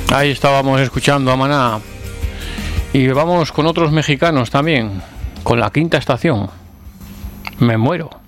Ahí estábamos escuchando a Maná. Y vamos con otros mexicanos también, con La Quinta Estación. Me muero.